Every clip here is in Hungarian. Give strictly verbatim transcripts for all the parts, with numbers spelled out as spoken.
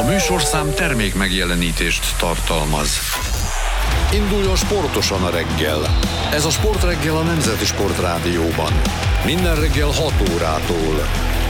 műsorszám termék megjelenítést tartalmaz. Induljon sportosan a reggel. Ez a Sportreggel a Nemzeti Sportrádióban. Minden reggel hat órától.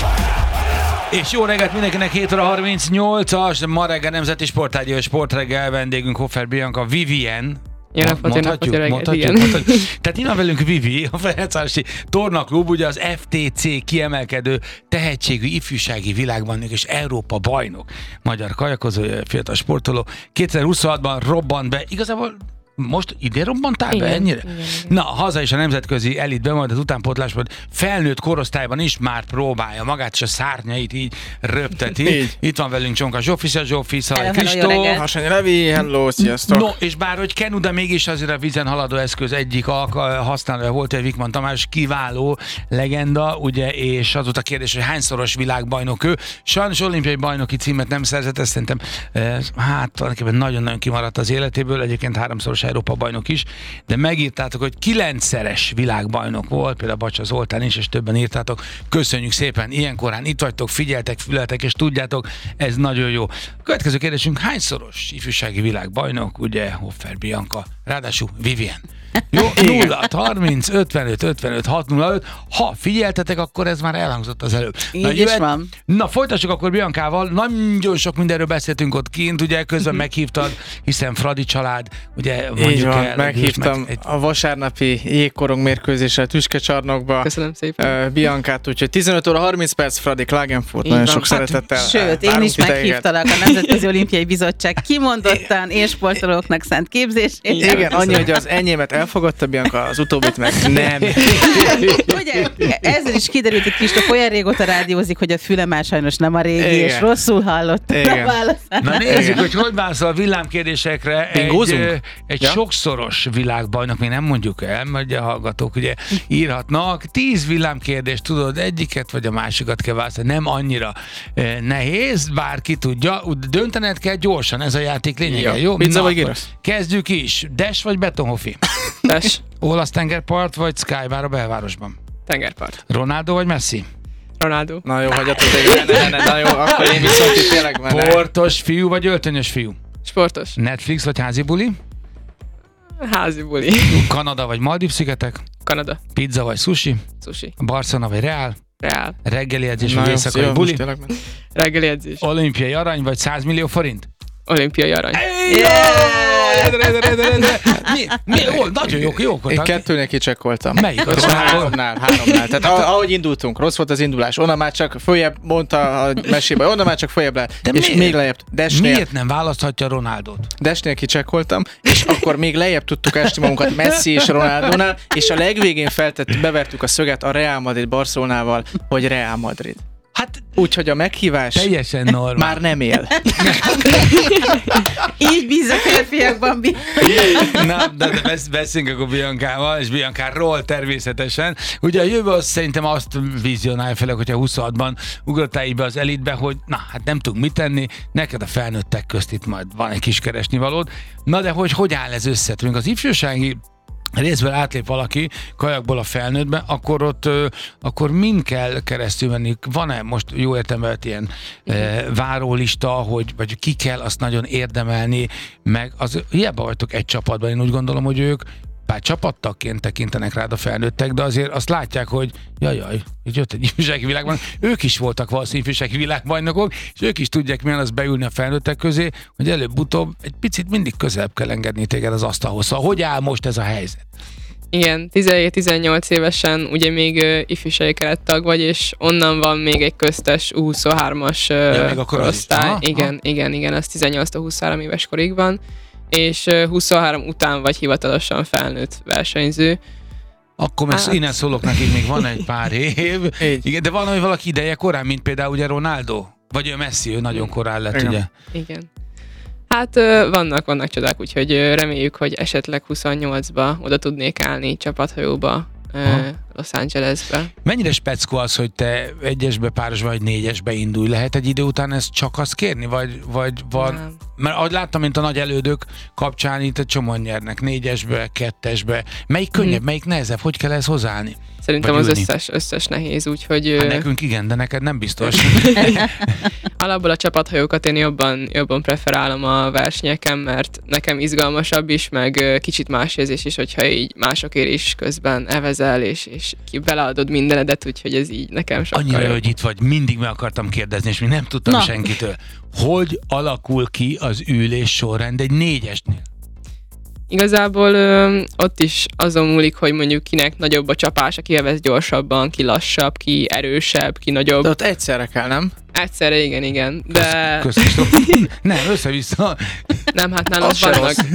És jó reggelt mindenkinek, hét óra harmincnyolcas, ma reggel Nemzeti Sportrádió Sportreggel, vendégünk Hoffer Bianca, Vivien. Jó napot, mondhatjuk, jó napot, mondhatjuk, mondhatjuk. Tehát innen velünk Vivi, a Ferencvárosi Tornaklub, ugye az ef té cé kiemelkedő tehetségű ifjúsági világbajnok és Európa bajnok. Magyar kajakozó, fiatal sportoló. kétezer-huszonhatban robbant be, igazából most idén robbantál be ennyire? Igen, igen. Na, haza is a nemzetközi elitben, majd az utánpótlásban felnőtt korosztályban is már próbálja magát, és a szárnyait így röpteti. Így. Itt van velünk Csonka Zsófi, szia Zsófi, Szalai Hello, hello, jó Kristóf. reggelt. Hasanyi Levi, hello, sziasztok! No, és bár hogy Kenu, de mégis azért a vízen haladó eszköz egyik alka- használója volt, egy Vikman Tamás, kiváló legenda, ugye, és az volt a kérdés, hogy hányszoros világbajnok ő. Sajnos olimpiai bajnoki címet nem szerzett, ezt szerintem eh, hát tulajdonképpen nagyon-nagyon kimaradt az életéből, egyébként háromszoros Európa bajnok is, de megírtátok, hogy kilencszeres világbajnok volt, például Bacsa Zoltán is, és többen írtátok. Köszönjük szépen, ilyenkorán itt vagytok, figyeltek, füleltek, és tudjátok, ez nagyon jó. Következő kérdésünk, hányszoros ifjúsági világbajnok, ugye Hoffer Bianca, ráadásul Vivien. Jó, nulla harminc ötvenöt ötvenöt hat nulla öt. Ha figyeltetek, akkor ez már elhangzott az előbb. Így Na, is jöhet, van. Na, folytassuk akkor Biancával. Nagyon sok mindenről beszéltünk ott kint, ugye közben meghívtad, hiszen Fradi család, ugye mondjuk Így van, el, meghívtam meg egy... a vasárnapi jégkorong mérkőzésre Tüskecsarnokba Köszönöm szépen. uh, Biancát, úgyhogy tizenöt óra harminc perc, Fradi Klagenfurt, Így nagyon van. sok Hát, szeretettel. Sőt, én várunk is titeket. meghívtalak a Nemzetközi Olimpiai Bizottság kimondottan élsportolóknak szánt képzésére. Igen, annyi, hogy az enyémet elfogadta Bianca, az utóbbit meg nem. Ugye, ezzel is kiderült, hogy Kristóf olyan régóta rádiózik, hogy a füle már sajnos nem a régi, Igen. és rosszul hallott Igen. a válaszát. Na nézzük, hogy hogy válaszol a villámkérdésekre egy, Bingózunk? egy Ja? sokszoros világbajnok, még nem mondjuk el, mert a hallgatók ugye írhatnak. Tíz villámkérdést tudod, egyiket vagy a másikat kell válaszolni. Nem annyira eh, nehéz, bárki tudja. Döntened kell gyorsan, ez a játék lényege. Ja. Jó? Pizza Na, vagy akkor gyrosz? kezdjük is. Des vagy betonhofi? Des. Olasz tengerpart vagy Skybar a belvárosban? Tengerpart. Ronaldo vagy Messi? Ronaldo. Na jó, hagyjatok egy ne, ne, ne, na jó, akkor én viszont itt tényleg már ne. Sportos fiú vagy öltönyös fiú? Sportos. Netflix vagy házi buli? Házi buli. Kanada vagy Maldív-szigetek? Kanada. Pizza vagy sushi? Sushi. Barcelona vagy Real? Real. Reggeli edzés Na vagy jó, éjszakai jó, buli? most tényleg ment. Reggeli edzés. Olimpiai arany vagy száz millió forint? Olimpiai arany. Mi? Mi? Ó, nagyon jók, jók Én voltak. kettőnél kicsekkoltam. Melyik az? És háromnál, háromnál. Tehát ah- ahogy indultunk, rossz volt az indulás. Onnan már csak följebb, mondta a mesébe, onnan már csak följebb lehet. De És miért? még lejjebb. Desnél, Miért nem választhatja Ronaldot? Desnél kicsekkoltam, és akkor még lejjebb tudtuk esni magunkat Messi és Ronaldonál, és a legvégén feltett, bevertük a szöget a Real Madrid Barcelonával, hogy Real Madrid. Hát Úgyhogy a meghívás teljesen normál. már nem él. Így bíz a férfiakban. Bi- Na, de, de besz- beszéljünk akkor Biancával, és Biancáról természetesen. Ugye a jövő az szerintem azt vizionálja fel, hogyha huszonhatban ugrottál így be az elitbe, hogy na, hát nem tudunk mit tenni, neked a felnőttek közt itt majd van egy kis keresnivalód. Na de hogy hogy áll ez össze? Az ifjúsági részből átlép valaki kajakból a felnőttbe, akkor ott ö, akkor mind kell keresztül menni. Van-e most jó értelemben ilyen e, várólista, hogy vagy ki kell azt nagyon érdemelni, meg az hiába vagytok egy csapatban, én úgy gondolom, hogy ők bár csapattagként tekintenek rád a felnőttek, de azért azt látják, hogy jajjaj, így jött egy ifjúsági világban, ők is voltak valószínűleg ifjúsági világbajnokok, és ők is tudják, milyen az beülni a felnőttek közé, hogy előbb-utóbb egy picit mindig közelebb kell engedni téged az asztalhoz. Szóval hogy áll most ez a helyzet? Igen, tizenhét-tizennyolc évesen ugye még uh, ifjúsági kerettag vagy, és onnan van még egy köztes U huszonhármas uh, Ja, még akkor az is. korosztály. Aha, Igen, aha. igen, igen, az tizennyolc-huszonhárom éves korig van, és uh, huszonhárom után vagy hivatalosan felnőtt versenyző. Akkor meg Hát. innen szólok nekik, még van egy pár év. Így. Igen, de van, hogy valaki ideje korán, mint például ugye Ronaldo? Vagy ő Messi, ő nagyon korán lett, Igen. ugye? Igen. Hát uh, vannak, vannak csodák, úgyhogy uh, reméljük, hogy esetleg huszonnyolcba oda tudnék állni csapathajóba Aha. uh, Los Angelesbe. Mennyire speckó az, hogy te egyesbe, párosba vagy négyesbe indulj? Lehet egy idő után ezt csak azt kérni? Vagy, vagy van? Nem. Mert ahogy láttam, mint a nagy elődök kapcsán, itt egy csomóan nyernek. Négyesbe, kettesbe. Melyik könnyebb, melyik nehezebb? Hogy kell ehhez hozzáállni? Szerintem Vagy az ülni. összes, összes nehéz, úgyhogy... Hát ö, nekünk igen, de neked nem biztos. Alapból a csapathajókat én jobban, jobban preferálom a versenyeken, mert nekem izgalmasabb is, meg kicsit más érzés is, hogyha így másokért is közben evezel, és, és ki beleadod mindenedet, úgyhogy ez így nekem sokkal Annyira, jobb. hogy itt vagy, mindig meg akartam kérdezni, és még nem tudtam Na. senkitől. Hogy alakul ki az ülés sorrend egy négyesnél? Igazából ö, ott is azon múlik, hogy mondjuk kinek nagyobb a csapása, ki evez gyorsabban, ki lassabb, ki erősebb, ki nagyobb. De ott egyszerre kell, nem? Egyszerre igen, igen. De Köszönöm. Nem, össze-vissza. nem, hát nálunk Az se vannak... rossz.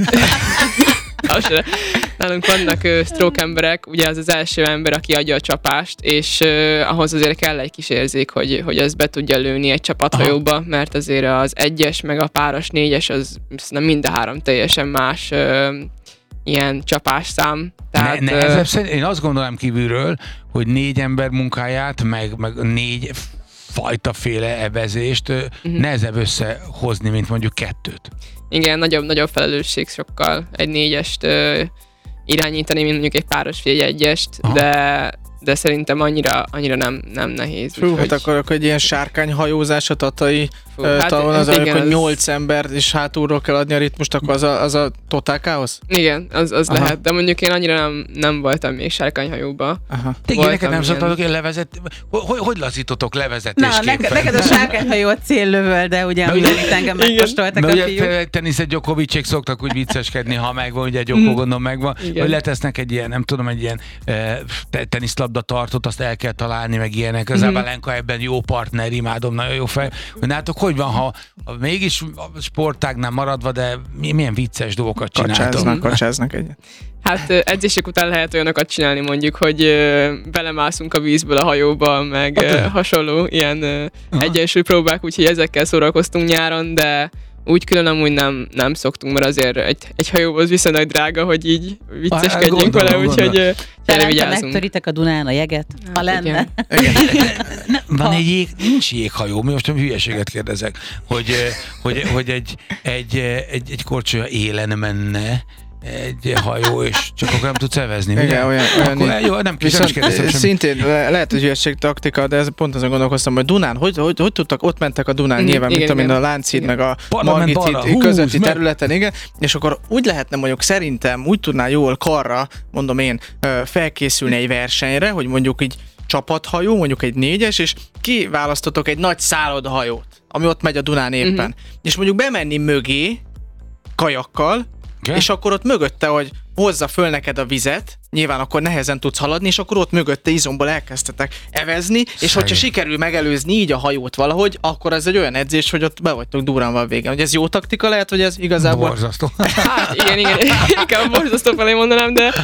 Az se. Nálunk vannak uh, stroke emberek, ugye az az első ember, aki adja a csapást, és uh, ahhoz azért kell egy kis érzék, hogy, hogy az be tudja lőni egy csapathajóba, mert azért az egyes, meg a páros négyes, az nem mind a három teljesen más uh, ilyen csapásszám. Tehát, Ne, nehezebb szerint, én azt gondolom kívülről, hogy négy ember munkáját, meg, meg négy fajtaféle evezést uh-huh. nehezebb összehozni, mint mondjuk kettőt. Igen, nagyobb, nagyobb felelősség sokkal egy négyest ö, irányítani, mint mondjuk egy páros vagy egy egyest, de, de szerintem annyira, annyira nem, nem nehéz. Fú, úgyhogy- hát akkor, akkor egy ilyen sárkányhajózás a tatai Fú, ö, hát tavon, ez az, igen, amikor az- nyolc ember, és hátulról kell adni a ritmust, akkor az a, az a totál káosz? Igen, az, az Aha. lehet, de mondjuk én annyira nem, nem voltam még sárkányhajóba. Aha. Te Voltam ilyeneket nem ilyen. szoktatok én levezet... Hogy, hogy, hogy lazítotok Na, levezetésképpen? neked, neked a sárkányhajó a céllövöl, de ugye, Na, ugye ugye- itt engem igen. megkóstoltak Mert a ugye fiúk. te- teniszet Djokovicék szoktak úgy vicceskedni, ha megvan, ugye Djoko Mm. gondolom megvan, Igen. hogy letesznek egy ilyen, nem tudom, egy ilyen e, te- teniszlabda tartót, azt el kell találni, meg ilyenek. Az Mhm. Zabalenka ebben jó partner, imádom, nagyon jó fej. Hogy nátok, hogy van, ha, ha mégis a sportágnál maradva, de mi- milyen vicces dolgokat csináltok? Kacsáznak, kacsáznak egyet. Hát ö, edzések után lehet olyanokat csinálni mondjuk, hogy ö, belemászunk a vízből a hajóba, meg ö, hasonló ilyen ö, Aha. egyensúlypróbák, úgyhogy ezekkel szórakoztunk nyáron, de úgy külön amúgy nem, nem szoktunk, mert azért egy, egy hajóból az viszonylag drága, hogy így vicceskedjünk Hát, gondolom, vele, úgyhogy ö, gyere, Talán vigyázzunk. megtöritek a Dunán a jeget, ha lenne. igen. Van Ha- egy jég, nincs jéghajó, mi most nem hülyeséget kérdezek, hogy, eh, hogy, hogy egy, egy, eh, egy, egy korcsolya élen menne egy hajó, és csak akkor nem tudsz evezni, ugye? Igen, olyan, olyan Akkor, nincs. jó, nem, nem is Viszont kérdeztem semmit. szintén le- lehet, hogy hülyeség taktika, de ez pont azon gondolkoztam, hogy Dunán, hogy, hogy, hogy tudtak, ott mentek a Dunán Mhm, nyilván, igen, mint amin igen. a Lánchíd, Igen. meg a Balra ment Margit balra, híd húz közötti meg. területen, igen, és akkor úgy lehetne mondjuk szerintem, úgy tudná jól karra, mondom én, ö, felkészülni egy versenyre, hogy mondjuk így csapathajó, mondjuk egy négyes, és kiválasztotok egy nagy szállodahajót, ami ott megy a Dunán éppen, Mhm. és mondjuk bemenni mögé, kajakkal, Okay. és akkor ott mögötte, hogy hozza föl neked a vizet, nyilván akkor nehezen tudsz haladni, és akkor ott mögötte izomból elkezdtetek evezni, és Szegény. hogyha sikerül megelőzni így a hajót valahogy, akkor ez egy olyan edzés, hogy ott be vagytok durranva a végén. Hogy ez jó taktika lehet, hogy ez igazából... Borzasztó. Hát igen, igen, inkább a borzasztó felé mondanám, de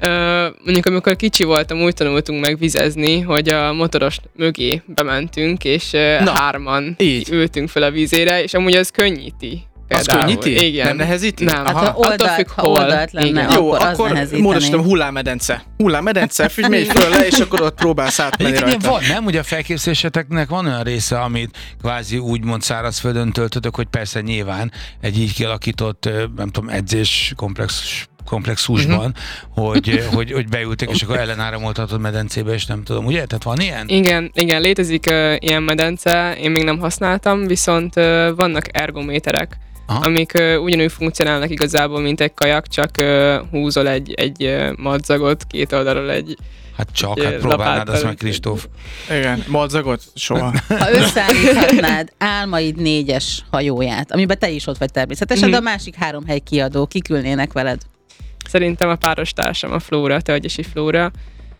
ö, mondjuk amikor kicsi voltam, úgy tanultunk meg vizezni, hogy a motoros mögé bementünk, és ö, Na, hárman így. ültünk fel a vízére, és amúgy az könnyíti. Az például. könnyíti? Igen. Nem nehezíti? Nem. Hát Aha. ha Attól oldalt, függ, ha hol. oldalt lenne, Igen. Jó, akkor, az akkor nehezíteni. módosítom hullámmedence. Hullámmedence, figyelj, mégy föl le, és akkor ott próbálsz átmenni Egyébként rajta. van, nem? Ugye a felkészüléseteknek van olyan része, amit kvázi úgymond szárazföldön töltötök, hogy persze nyilván egy így kialakított, ö, nem tudom, edzés komplex komplexusban, uh-huh. hogy, hogy, hogy beültek, és akkor ellenáramoltatod medencébe, és nem tudom, ugye? Tehát van ilyen? Igen, igen, létezik uh, ilyen medence, én még nem használtam, viszont uh, vannak ergométerek, Aha. amik uh, ugyanúgy funkcionálnak igazából, mint egy kajak, csak uh, húzol egy, egy uh, madzagot, két oldalról egy... Hát csak, Egy hát próbálnád azt lapáttal. meg, Kristóf. Igen, madzagot? Soha. Ha összeállíthatnád álmaid négyes hajóját, amiben te is ott vagy természetesen, Mhm. de a másik három hely kiadó, kik ülnének veled? Szerintem a párostársam, a Flóra, Tölgyesi Flóra.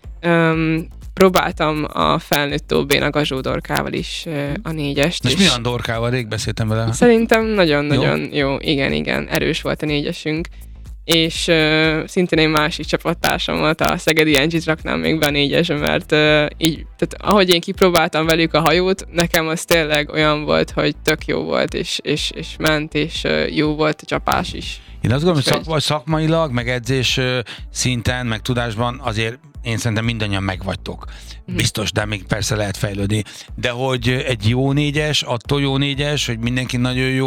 Um, próbáltam a felnőtt Tóbén a Gazsó Dorkával is uh, a négyest. És mi a Dorkával? Rég beszéltem vele. Szerintem nagyon-nagyon jó? jó, igen, igen, erős volt a négyesünk. És uh, szintén egy másik csapattársam volt, a Szegedi Angie-t raknám még be a négyesre, mert uh, így, tehát ahogy én kipróbáltam velük a hajót, nekem az tényleg olyan volt, hogy tök jó volt, és, és, és ment, és uh, jó volt a csapás is. Én azt gondolom, hogy Úgyhogy- szak, szakmailag, meg edzés ö, szinten, meg tudásban azért én szerintem mindannyian megvagytok. Biztos, de még persze lehet fejlődni. De hogy egy jó négyes, attól jó négyes, hogy mindenki nagyon jó,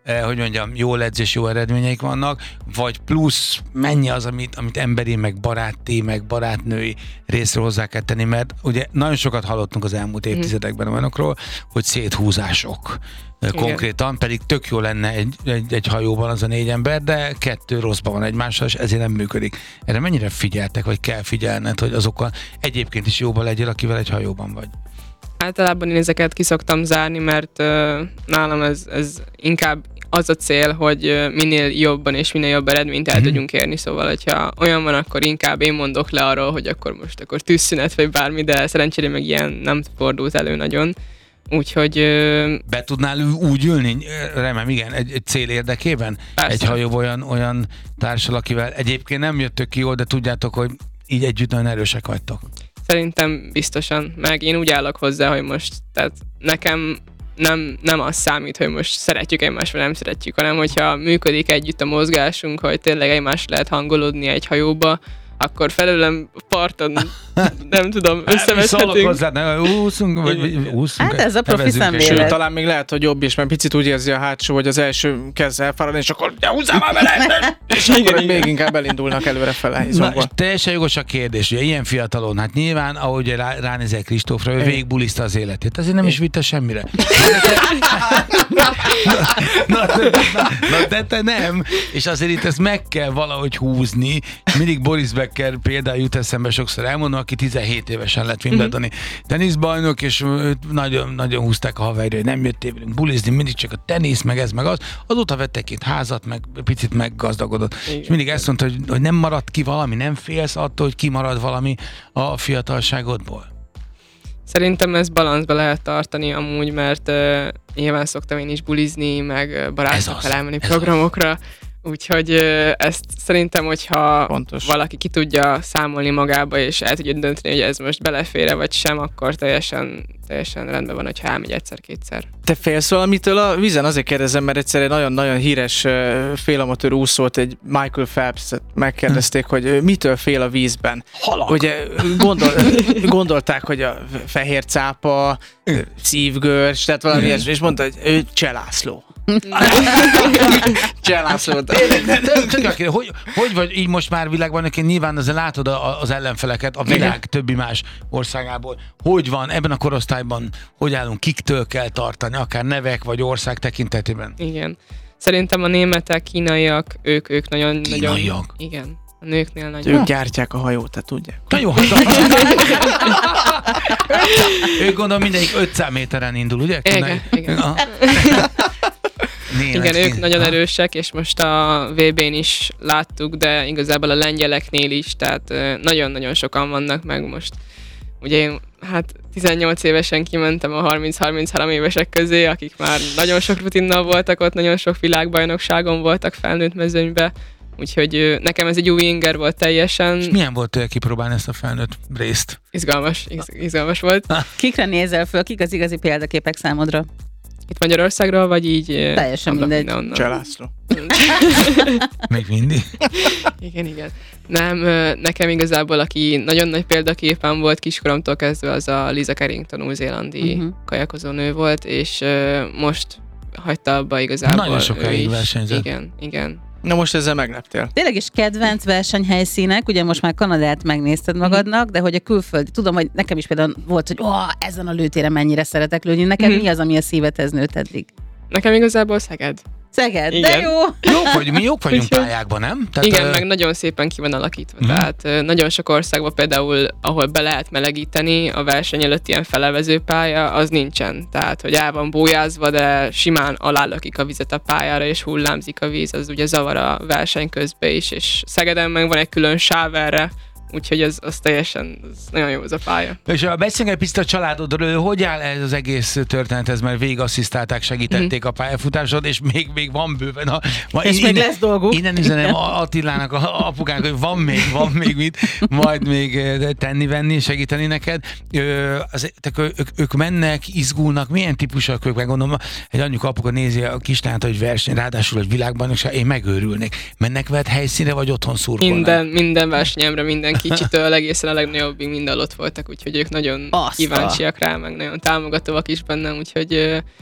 hogy mondjam, jól edzés, jó eredményeik vannak, vagy plusz mennyi az, amit, amit emberi, meg baráti, meg barátnői részről hozzá kell tenni, mert ugye nagyon sokat hallottunk az elmúlt évtizedekben olyanokról, hogy széthúzások. Igen. Konkrétan, pedig tök jó lenne egy, egy, egy hajóban az a négy ember, de kettő rosszban van egymással, és ezért nem működik. Erre mennyire figyeltek, vagy kell figyelned, hogy azokkal egyébként is jóban legyél, akivel egy hajóban vagy? Általában én ezeket ki szoktam zárni, mert uh, nálam ez, ez inkább az a cél, hogy uh, minél jobban és minél jobb eredményt el mm-hmm. tudjunk érni, szóval, hogyha olyan van, akkor inkább én mondok le arról, hogy akkor most akkor tűzszünet, vagy bármi, de szerencsére meg ilyen nem fordult elő nagyon. Úgyhogy... Uh, Be tudnál úgy ülni, remélem, igen, egy, egy cél érdekében? Persze. Egy hajóban olyan, olyan társal, akivel egyébként nem jöttök ki jól, de tudjátok, hogy így együtt nagyon erősek vagytok. Szerintem biztosan, meg én úgy állok hozzá, hogy most, tehát nekem nem, nem az számít, hogy most szeretjük egymást, vagy nem szeretjük, hanem hogyha működik együtt a mozgásunk, hogy tényleg egymásra lehet hangolódni egy hajóba, akkor felőlem parton, nem tudom, összevethetünk. Hozzád, ne, úszunk, vagy úszunk. Hát ez a profi szemlélet. Sőt, talán még lehet, hogy jobb is, mert picit úgy érzi a hátsó, hogy az első kezd elfáradni, és akkor de húzzál már vele! És akkor igen, még inkább elindulnak előre fele. Na, teljesen jogos a kérdés, ugye ilyen fiatalon, hát nyilván, ahogy rá, ránézel Kristófra, ő végigbuliszta az életét, azért nem is vitte semmire. na, na, na, na, de te nem, és azért itt ezt meg kell valahogy húzni. Mindig Boris Becker például jut eszembe, sokszor elmondom, aki tizenhét évesen lett Wimbledoni mm-hmm. teniszbajnok, és nagyon, nagyon húzták a haverja, hogy nem jöttél velünk bulizni, mindig csak a tenisz, meg ez, meg az. Azóta vettek két házat, meg picit meggazdagodott. Igen. És mindig ezt mondta, hogy, hogy nem maradt ki valami, nem félsz attól, hogy kimarad valami a fiatalságodból? Szerintem ezt balanszba lehet tartani amúgy, mert uh, nyilván szoktam én is bulizni, meg barátokkal elmenni programokra. Az. Úgyhogy ezt szerintem, hogyha pontos. Valaki ki tudja számolni magába, és el tudja dönteni, hogy ez most belefér-e vagy sem, akkor teljesen, teljesen rendben van, hogyha elmegy egyszer-kétszer. Te félsz valamitől a vízen? Azért kérdezem, mert egyszer egy nagyon-nagyon híres félamatőr úszót, egy Michael Phelps-et megkérdezték, hogy mitől fél a vízben. Halak! Ugye gondol, gondolták, hogy a fehér cápa, szívgörs, tehát valami ilyesmi, és mondta, hogy ő Cselászló. Cselászló. Hogy, hogy vagy így most már világbajnokin, nyilván azért látod az ellenfeleket a világ igen. többi más országából. Hogy van ebben a korosztályban, hogy állunk, kiktől kell tartani, akár nevek vagy ország tekintetében? Igen. Szerintem a németek, kínaiak, ők, ők nagyon... Kínaiak? Nagyon, igen. A nőknél nagyon... Ők gyártják a hajót, te tudják. Na jó, ők gondolom mindegyik ötszáz méteren indul, ugye? Igen, igen. Német, igen, ők nagyon erősek, és most a vé bén is láttuk, de igazából a lengyeleknél is, tehát nagyon-nagyon sokan vannak meg most. Ugye én hát tizennyolc évesen kimentem a harminc-harminchárom évesek közé, akik már nagyon sok rutinnal voltak ott, nagyon sok világbajnokságon voltak felnőtt mezőnybe, úgyhogy nekem ez egy új inger volt teljesen. És milyen volt tőle kipróbálni ezt a felnőtt részt? Izgalmas, izgalmas volt. Kikre nézel föl, kik az igazi példaképek számodra? Itt Magyarországról, vagy így... Teljesen mindegy. Cselászló. Még mindig? Igen, igen. Nem, nekem igazából, aki nagyon nagy példaképem volt kiskoromtól kezdve, az a Lisa Carrington, új-zélandi uh-huh. kajakozó nő volt, és most hagyta abba igazából. Nagyon sokáig versenyzett. Igen, igen. Na most ezzel megleptél. Tényleg is kedvenc versenyhelyszínek, ugye most már Kanadát megnézted magadnak, de hogy a külföldi, tudom, hogy nekem is például volt, hogy oh, ezen a lőtéren mennyire szeretek lőni, nekem mm-hmm. mi az, ami a szívedhez nőtt eddig? Nekem igazából Szeged. Szeged, igen. De jó! Jók vagy, mi jók vagyunk pályákban, nem? Tehát, igen, uh... meg nagyon szépen ki van alakítva. Mm. Tehát uh, nagyon sok országban például, ahol be lehet melegíteni, a verseny előtt ilyen felevező pálya, az nincsen. Tehát, hogy el van bójázva, de simán alálakik a vizet a pályára, és hullámzik a víz, az ugye zavar a verseny közben is, és Szegeden meg van egy külön sáv erre, úgyhogy ez, az teljesen az nagyon jó az a pálya. És a beszélgető picit a családodról, hogy áll ez az egész történet, ez mert végig asszisztálták, segítették mm. a pályafutásod, és még, még van bőven. A, ma és innen, még lesz dolguk. Innen üzenem Attilának, a apukának, hogy van még, van még mit, majd még tenni-venni, segíteni neked. Ö, az, tehát ők, ők mennek, izgulnak, milyen típusak ők, meg gondolom, egy anyuka apuka nézi a kislányt, hogy verseny, ráadásul egy világbajnokság, én megőrülnék. Mennek veled helyszínre, vagy otthon szurkolnak? Minden, minden versenyemre, minden kicsitől egészen a legnagyobbig minden ott voltak, úgyhogy ők nagyon Azt kíváncsiak rá, meg nagyon támogatóak is bennem, úgyhogy ö,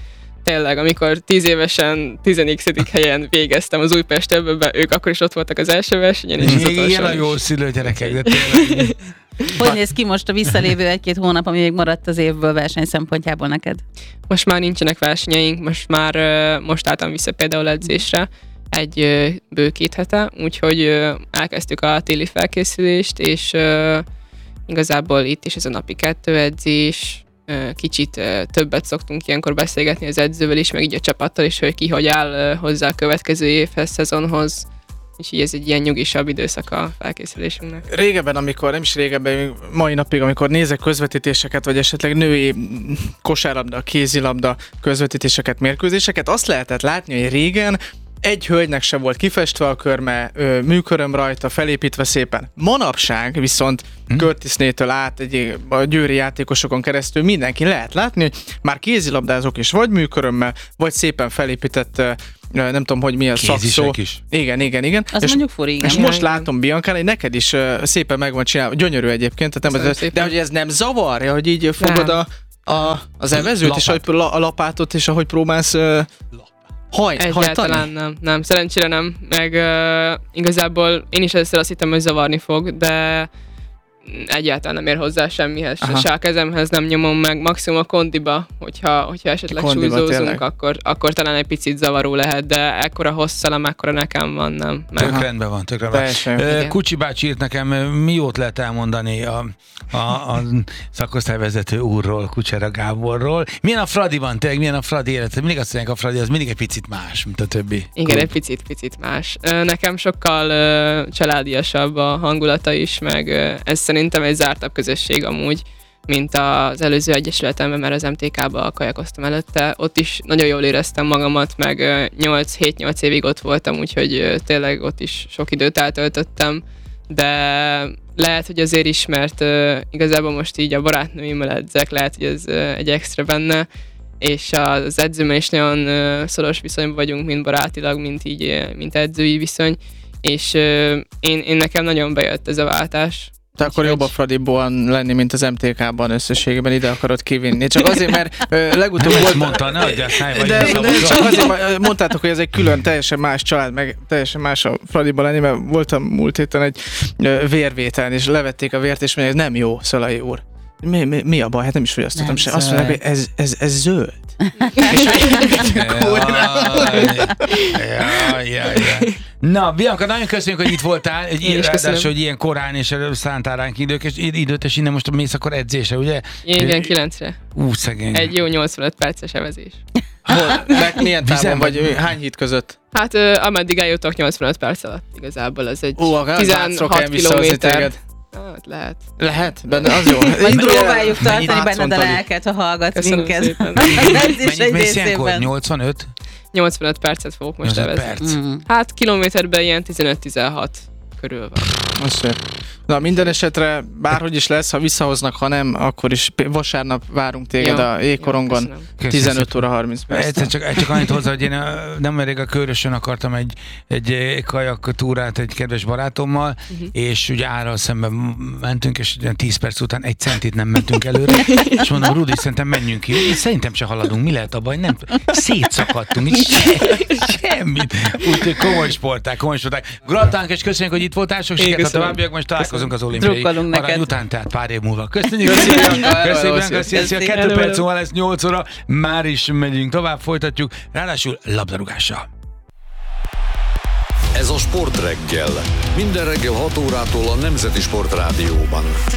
tényleg, amikor tíz évesen tizedik helyen végeztem az Újpest Öbölben, ők akkor is ott voltak az első versenyen, és az Ilyen utolsón a is. jó szülő gyerekek, de tényleg. Hogy néz ki most a visszalévő egy-két hónap, ami még maradt az évből verseny szempontjából neked? Most már nincsenek versenyeink, most már uh, most álltam vissza például edzésre egy uh, bő két hete, úgyhogy uh, elkezdtük a téli felkészülést, és uh, igazából itt is ez a napi kettő edzés, uh, kicsit uh, többet szoktunk ilyenkor beszélgetni az edzővel is, meg így a csapattal is, hogy ki hogy áll uh, hozzá a következő évhez, szezonhoz, és így ez egy ilyen nyugisabb időszak a felkészülésünknek. Régebben, amikor, nem is régebben, mai napig, amikor nézek közvetítéseket, vagy esetleg női kosárlabda, kézilabda közvetítéseket, mérkőzéseket, azt lehetett látni, hogy régen egy hölgynek se volt kifestve a körme, ö, műköröm rajta, felépítve szépen. Manapság viszont hmm. Curtisnétől át egy, a győri játékosokon keresztül mindenki lehet látni, hogy már kézilabdázók is vagy műkörömmel, vagy szépen felépített, nem tudom, hogy mi a szakszó. Is. Igen, igen, igen. Az és, mondjuk furi, igen. És most látom, Bianca, hogy neked is uh, szépen meg van csinálva. Gyönyörű egyébként, tehát nem az, de hogy ez nem zavarja, hogy így fogod a, a, az evezőt, Lapát. És ahogy la, a lapátot, és ahogy próbálsz uh, haj, Egyáltalán hajtani? nem, nem, szerencsére nem. Meg uh, igazából én is először azt hittem, hogy zavarni fog, de egyáltalán nem ér hozzá semmihez, Aha. se a kezemhez nem nyomom meg, maximum a kondiba, hogyha, hogyha esetleg súlyzózunk, akkor, akkor talán egy picit zavaró lehet, de ekkora hosszalom, ekkora nekem van, nem. Meg tök rendben van, tök rendben van. Kucsi bácsi írt nekem, mi jót lehet elmondani a, a, a szakosztályvezető úrról, Kucsera Gáborról. Milyen a Fradiban, tényleg milyen a Fradi élet? Mindig azt mondják, a Fradi az mindig egy picit más, mint a többi. Igen, klub. Egy picit-picit más. Nekem sokkal uh, családiasabb a hangulata is, meg uh, ez szerintem egy zártabb közösség amúgy, mint az előző egyesületemben, mert az em té ká-ba kajakoztam előtte. Ott is nagyon jól éreztem magamat, meg nyolc-hét-nyolc évig ott voltam, úgyhogy tényleg ott is sok időt eltöltöttem, de lehet, hogy azért is, mert igazából most így a barátnőimmel edzek, lehet, hogy ez egy extra benne, és az edzőmmel is nagyon szoros viszonyban vagyunk, mind barátilag, mint így, mint edzői viszony, és én, én nekem nagyon bejött ez a váltás. Te akkor jobb a Fradiban lenni, mint az em té ká-ban összességében, ide akarod kivinni. Csak azért, mert ö, legutóbb nem volt... mondta, ne adjál szájba. De, de, de csak azért, mert mondtátok, hogy ez egy külön, teljesen más család, meg teljesen más a Fradiban lenni, mert voltam múlt héten egy ö, vérvételen, és levették a vért, és mondják, ez nem jó, Szalai úr. Mi, mi, mi a baj? Hát nem is fogyasztottam se. Azt mondják, hogy ez, ez, ez zöld. Ja, ja, ja. Na, Bianca, nagyon köszönjük, hogy itt voltál, egy ráadásul, hogy ilyen korán és szántál ránk idők, és időt, és innen most mész akkor edzésre, ugye? Igen, kilencre. Ú, szegény. Egy jó nyolcvanöt perces evezés. Hol? Meg milyen távon vagy? Hány híd között? Hát uh, ameddig eljutok nyolcvanöt perc alatt igazából, ez egy Ó, tizenhat kilométer. Hát lehet. Lehet? Benne az jó. Majd próbáljuk tartani benned a lelket, ha hallgatsz Köszönöm minket. szépen. Mennyit mész ilyenkor? nyolcvanöt? nyolcvanöt percet fogok most evezni. Perc. Mm. Hát kilométerben ilyen tizenöt-tizenhat körül van. Az szép. Na, minden esetre bárhogy is lesz, ha visszahoznak, ha nem, akkor is vasárnap várunk téged jó, a Jégkorongon. Jó, tizenöt óra harminc perc. Egyszer csak, csak annyit hozzá, hogy én nem elég a Körösön akartam egy, egy kajak túrát egy kedves barátommal, uh-huh. és ugye árral szemben mentünk, és tíz perc után egy centit nem mentünk előre, és mondom, Rudi, szerintem menjünk ki. És szerintem se haladunk, mi lehet a baj? Nem, szétszakadtunk, így se, semmit. Úgyhogy komoly sporták, komoly sporták. Gratulálunk, és köszönjük, hogy itt voltál, sok sikert a továbbiak, most találkozunk az olimpiai arany után, tehát pár év múlva. Köszönjük, köszönjük, köszönjük, kettő perc múlva lesz nyolc óra, már is megyünk tovább, folytatjuk, ráadásul labdarúgással. Ez a Sportreggel. Minden reggel hat órától a Nemzeti Sportrádióban.